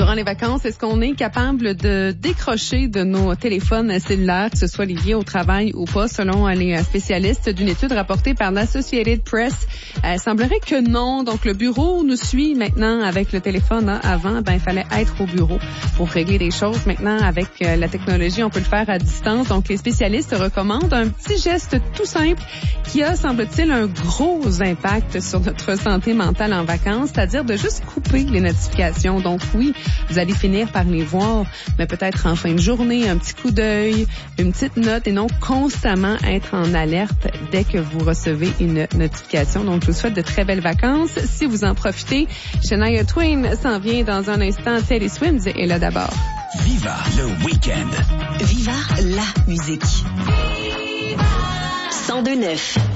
Durant les vacances, est-ce qu'on est capable de décrocher de nos téléphones cellulaires, que ce soit lié au travail ou pas, selon les spécialistes d'une étude rapportée par l'Associated Press? Semblerait que non. Donc, le bureau nous suit maintenant avec le téléphone. Hein. Avant, il fallait être au bureau pour régler des choses. Maintenant, avec la technologie, on peut le faire à distance. Donc, les spécialistes recommandent un petit geste tout simple qui a, semble-t-il, un gros impact sur notre santé mentale en vacances, c'est-à-dire de juste couper les notifications. Donc oui, vous allez finir par les voir, mais peut-être en fin de journée, un petit coup d'œil, une petite note et non constamment être en alerte dès que vous recevez une notification. Donc je vous souhaite de très belles vacances. Si vous en profitez, Shania Twain s'en vient dans un instant. Teddy Swims est là d'abord. Viva le week-end. Viva la musique. 102.9